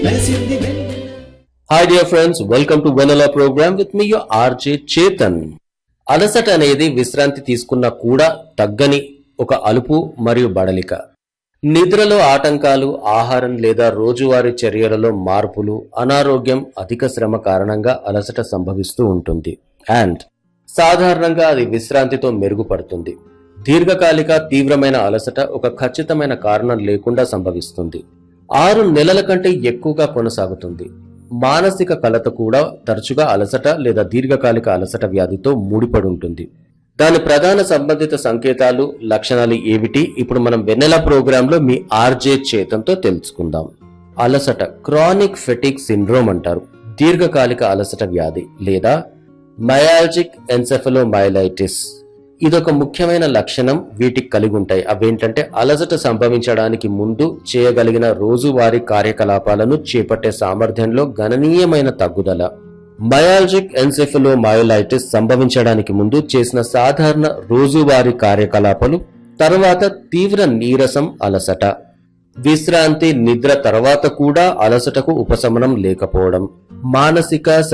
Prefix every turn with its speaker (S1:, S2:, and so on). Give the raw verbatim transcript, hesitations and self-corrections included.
S1: Hi dear friends, welcome to Vanilla program with me your R J Chetan. అలసట అనేది విశ్రాంతి తీసుకున్నా కూడా తగ్గని ఒక అలుపు మరియు బడలిక. నిద్రలో ఆటంకాలు, ఆహారం లేదా రోజువారీ చర్యలలో మార్పులు, అనారోగ్యం, అధిక శ్రమ కారణంగా అలసట సంభవిస్తూ ఉంటుంది. అండ్ సాధారణంగా అది విశ్రాంతితో మెరుగుపడుతుంది. దీర్ఘకాలిక తీవ్రమైన అలసట ఒక ఖచ్చితమైన కారణం లేకుండా సంభవిస్తుంది. ఆరు నెలల కంటే ఎక్కువగా కొనసాగుతుంది. మానసిక కలత కూడా తరచుగా అలసట లేదా దీర్ఘకాలిక అలసట వ్యాధితో ముడిపడి ఉంటుంది. దాని ప్రధాన సంబంధిత సంకేతాలు, లక్షణాలు ఏమిటి ఇప్పుడు మనం వెన్నెల ప్రోగ్రాంలో మీ ఆర్జే చేతంతో తెలుసుకుందాం. అలసట క్రానిక్ ఫెటిగ్ సిండ్రోమ్ అంటారు. దీర్ఘకాలిక అలసట వ్యాధి లేదా మయాల్జిక్ ఎన్సెఫలోమైలైటిస్ ఇదొక ముఖ్యమైన లక్షణం వీటికి కలిగి ఉంటాయి. అవేంటంటే అలసట సంభవించడానికి ముందు చేయగలిగిన రోజువారీ కార్యకలాపాలను చేపట్టే సామర్థ్యంలో గణనీయమైన తగ్గుదల. మయాల్జిక్ ఎన్సెఫలోమైలైటిస్ సంభవించడానికి ముందు చేసిన సాధారణ రోజువారీ కార్యకలాపాలు తర్వాత తీవ్ర నీరసం, అలసట. విశ్రాంతి, నిద్ర తర్వాత కూడా అలసటకు ఉపశమనం లేకపోవడం. మానసిక